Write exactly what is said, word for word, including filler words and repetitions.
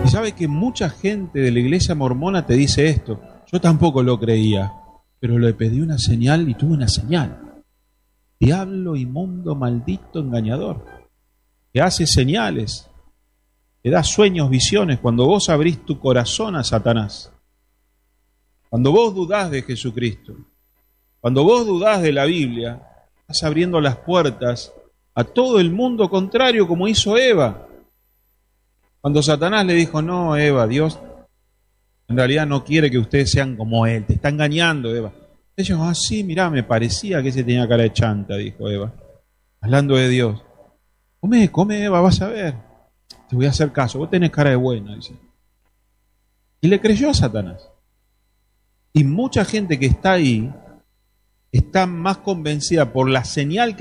Y sabe que mucha gente de la iglesia mormona te dice esto. Yo tampoco lo creía, pero le pedí una señal y tuve una señal. Diablo inmundo, maldito, engañador, que hace señales, que da sueños, visiones, cuando vos abrís tu corazón a Satanás, cuando vos dudás de Jesucristo, cuando vos dudás de la Biblia, estás abriendo las puertas a todo el mundo contrario, como hizo Eva. Cuando Satanás le dijo, no, Eva, Dios en realidad no quiere que ustedes sean como Él, te está engañando, Eva. Ellos, ah, sí, mirá, me parecía que ese tenía cara de chanta, dijo Eva, hablando de Dios. Come, come, Eva, vas a ver. Te voy a hacer caso, vos tenés cara de buena, dice. Y le creyó a Satanás. Y mucha gente que está ahí está más convencida por la señal que